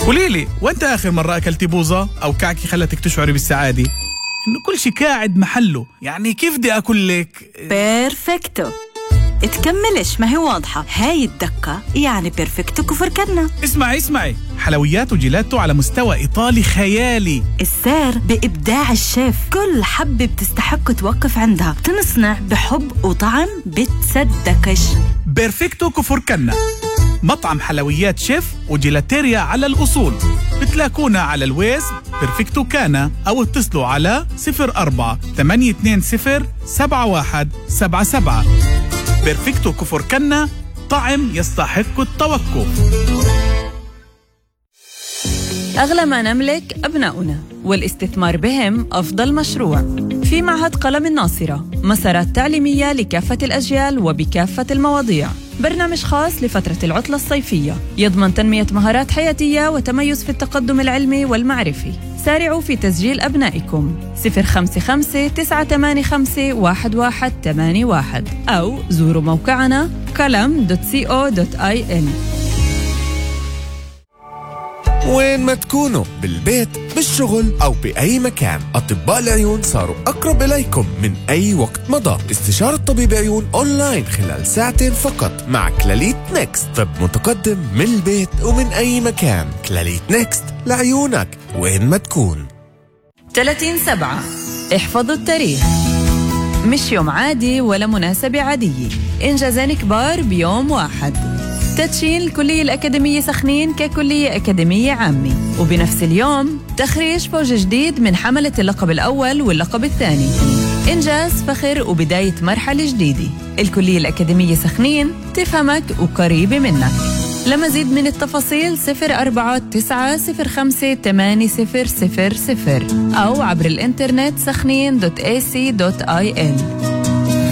قوليلي، وانت آخر مرة أكلتي بوظة أو كعكة خلتك تشعري بالسعادة؟ إنه كل شي قاعد محله، يعني كيف بدي أقول لك؟ بيرفكتو. اتكملش، ما هي واضحة. هاي الدقة يعني بيرفكتو كفر كنا. اسمعي، حلويات وجيلاتو على مستوى إيطالي خيالي. السر بإبداع الشيف، كل حبة بتستحق توقف عندها. تنصنع بحب وطعم بتصدقش. بيرفكتو كفر كنا مطعم حلويات شيف وجيلاتيريا على الأصول. بتلاقونا على الويز بيرفكتو كانا أو اتصلوا على 04-820-7177. بيرفكتو كفر كنا، طعم يستحق التوقف. أغلى ما نملك أبناؤنا، والاستثمار بهم أفضل مشروع. في معهد قلم الناصرة مسارات تعليمية لكافة الأجيال وبكافة المواضيع. برنامج خاص لفترة العطلة الصيفية يضمن تنمية مهارات حياتية وتميز في التقدم العلمي والمعرفي. سارعوا في تسجيل أبنائكم 055-985-1181 أو زوروا موقعنا kalam.co.il. وين ما تكونوا، بالبيت، بالشغل أو بأي مكان، أطباء العيون صاروا أقرب إليكم من أي وقت مضى. استشارة طبيب عيون أونلاين خلال 2 ساعات فقط مع كلاليت نيكست. طب متقدم من البيت ومن أي مكان. كلاليت نيكست لعيونك وين ما تكون. 30/7. احفظوا التاريخ، مش يوم عادي ولا مناسبة عادية، إنجازين كبار بيوم واحد. تدشين الكلية الأكاديمية سخنين ككلية أكاديمية عامة، وبنفس اليوم تخريج فوج جديد من حملة اللقب الأول واللقب الثاني. إنجاز فخر وبداية مرحلة جديدة. الكلية الأكاديمية سخنين تفهمك وقريبة منك. لمزيد من التفاصيل 04-905-8000 أو عبر الإنترنت سخنين.ac.il.